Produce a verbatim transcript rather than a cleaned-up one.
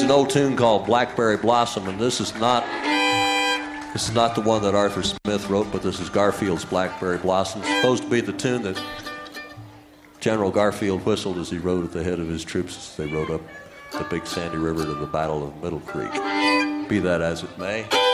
sings an old tune called Blackberry Blossom, and this is not this is not the one that Arthur Smith wrote, but this is Garfield's Blackberry Blossom. It's supposed to be the tune that General Garfield whistled as he rode at the head of his troops as they rode up the Big Sandy River to the Battle of Middle Creek. Be that as it may.